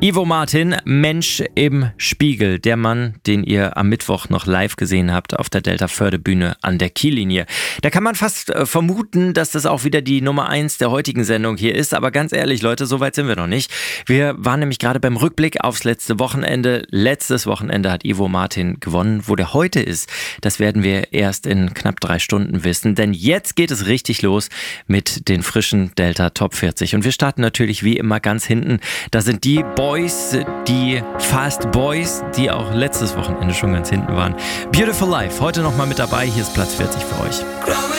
Ivo Martin, Mensch im Spiegel. Der Mann, den ihr am Mittwoch noch live gesehen habt auf der Delta-Förde-Bühne an der Kiellinie. Da kann man fast vermuten, dass das auch wieder die Nummer 1 der heutigen Sendung hier ist. Aber ganz ehrlich, Leute, so weit sind wir noch nicht. Wir waren nämlich gerade beim Rückblick aufs letzte Wochenende. Letztes Wochenende hat Ivo Martin gewonnen. Wo der heute ist, das werden wir erst in knapp 3 Stunden wissen. Denn jetzt geht es richtig los mit den frischen Delta Top 40. Und wir starten natürlich wie immer ganz hinten. Da sind die Boys, die Fast Boys, die auch letztes Wochenende schon ganz hinten waren. Beautiful Life, heute nochmal mit dabei. Hier ist Platz 40 für euch.